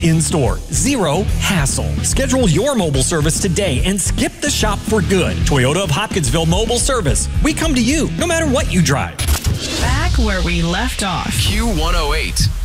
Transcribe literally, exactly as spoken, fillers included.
In-store, zero hassle. Schedule your mobile service today and skip the shop for good. Toyota of Hopkinsville Mobile Service. We come to you no matter what you drive. Back where we left off. Q one oh eight.